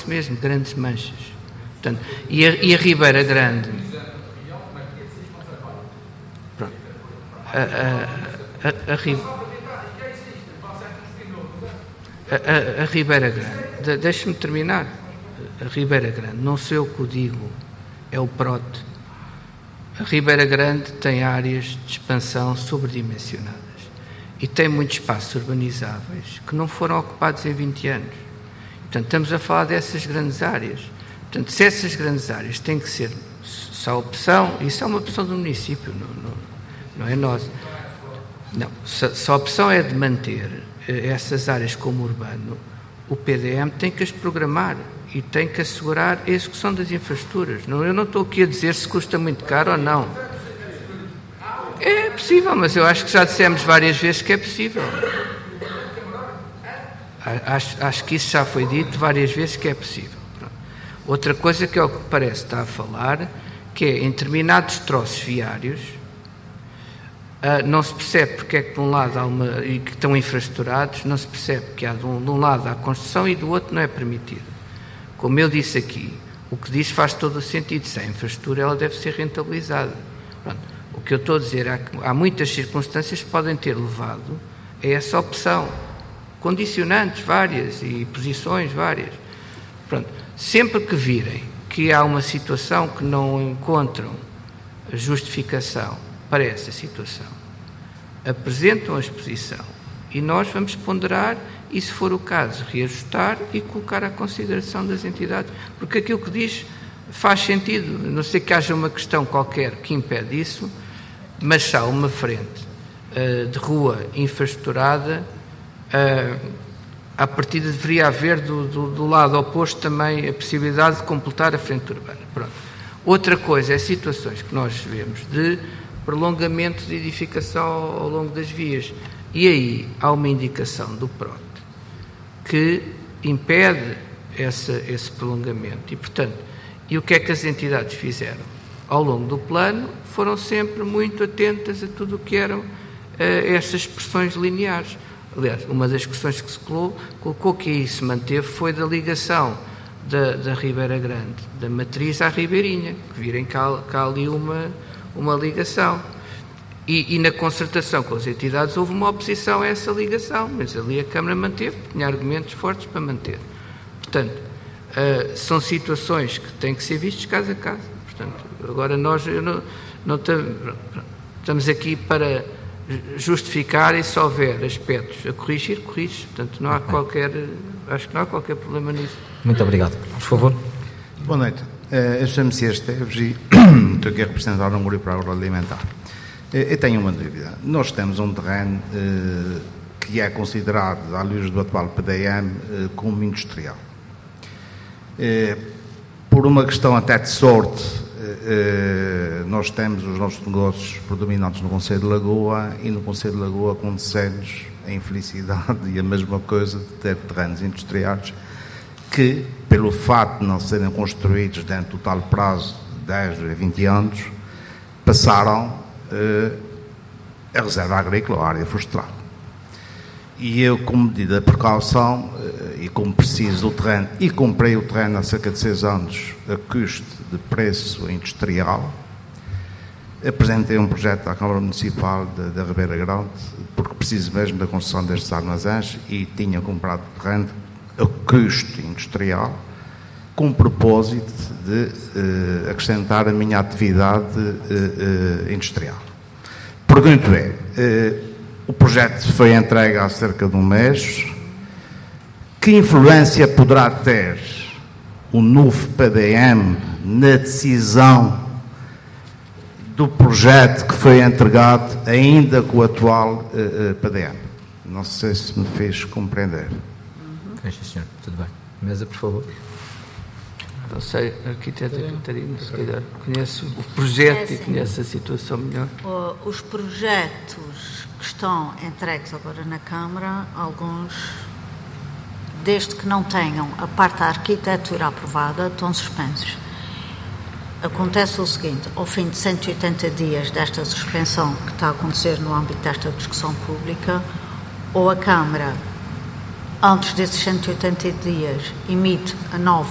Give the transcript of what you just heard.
isso mesmo, grandes manchas. Portanto, e a Ribeira Grande... Pronto. A Ribeira Grande, deixe-me terminar. A Ribeira Grande, não sei o que o digo, é o PROT. A Ribeira Grande tem áreas de expansão sobredimensionadas e tem muitos espaços urbanizáveis que não foram ocupados em 20 anos. Portanto, estamos a falar dessas grandes áreas. Portanto, se essas grandes áreas têm que ser só opção, isso é uma opção do município, não é nossa. Não, se a opção é de manter essas áreas como urbano, o PDM tem que as programar e tem que assegurar a execução das infraestruturas. Eu não estou aqui a dizer se custa muito caro ou não. É possível, mas eu acho que já dissemos várias vezes que é possível. Acho que isso já foi dito várias vezes que é possível. Pronto. Outra coisa que é o que parece estar a falar, que é em determinados troços viários, não se percebe porque é que de um lado há e que estão infraestruturados, não se percebe que há de um lado há construção e do outro não é permitido. Como eu disse aqui, o que diz faz todo o sentido. Se há infraestrutura, ela deve ser rentabilizada. Pronto. O que eu estou a dizer é que há muitas circunstâncias que podem ter levado a essa opção. Condicionantes várias e posições várias. Pronto. Sempre que virem que há uma situação que não encontram justificação para essa situação, apresentam a exposição e nós vamos ponderar e, se for o caso, reajustar e colocar à consideração das entidades, porque aquilo que diz faz sentido, não sei que haja uma questão qualquer que impede isso, mas se há uma frente de rua infraestruturada, à partida deveria haver do lado oposto também a possibilidade de completar a frente urbana. Pronto. Outra coisa é situações que nós vemos de prolongamento de edificação ao longo das vias. E aí há uma indicação do PROT que impede esse prolongamento. E, portanto, e o que é que as entidades fizeram? Ao longo do plano foram sempre muito atentas a tudo o que eram essas expressões lineares. Aliás, uma das questões que se colocou que aí se manteve foi da ligação da Ribeira Grande, da Matriz à Ribeirinha, que virem cá ali uma ligação. E na concertação com as entidades houve uma oposição a essa ligação, mas ali a Câmara manteve, tinha argumentos fortes para manter. Portanto, são situações que têm que ser vistas caso a caso. Portanto, agora nós não estamos aqui para justificar, e se houver aspectos a corrigir, corrige. Portanto, não há acho que não há qualquer problema nisso. Muito obrigado. Por favor. Boa noite. Eu chamo-me Cias Esteves e estou aqui a representar um grupo agroalimentar. Eu tenho uma dúvida. Nós temos um terreno que é considerado, à luz do atual PDM, como industrial. Por uma questão até de sorte, nós temos os nossos negócios predominantes no Concelho de Lagoa, e no Concelho de Lagoa acontece-nos a infelicidade e a mesma coisa de ter terrenos industriais que, pelo facto de não serem construídos dentro do tal prazo de 10 a 20 anos, passaram a reserva agrícola ou a área florestal. E eu, como medida de precaução, e como preciso do terreno, e comprei o terreno há cerca de 6 anos a custo de preço industrial, apresentei um projeto à Câmara Municipal da Ribeira Grande, porque preciso mesmo da construção destes armazéns, e tinha comprado o terreno a custo industrial, com o propósito de acrescentar a minha atividade industrial. Pergunto o projeto foi entregue há cerca de um mês. Que influência poderá ter o novo PDM na decisão do projeto que foi entregado ainda com o atual PDM? Não sei se me fez compreender. Sim, senhor. Tudo bem. Mesa, por favor. Não sei, arquiteto Catarina, se calhar conhece o projeto e conhece a situação melhor. Os projetos que estão entregues agora na Câmara, alguns, desde que não tenham a parte da arquitetura aprovada, estão suspensos. Acontece o seguinte: ao fim de 180 dias desta suspensão que está a acontecer no âmbito desta discussão pública, ou a Câmara, antes desses 180 dias, emite a nova